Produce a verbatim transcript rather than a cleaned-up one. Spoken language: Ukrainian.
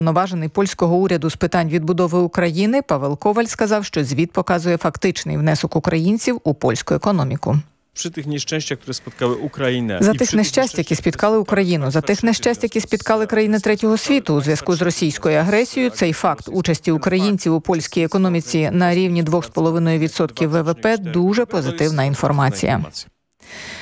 Уповноважений польського уряду з питань відбудови України Павел Коваль сказав, що звіт показує фактичний внесок українців у польську економіку. Przy tych nieszczęściach, które spotkały Ukrainę. За тих нещасть, які спіткали Україну, за тих нещасть, які спіткали країни третього світу у зв'язку з російською агресією, цей факт участі українців у польській економіці на рівні два з половиною відсотки ВВП – дуже позитивна інформація.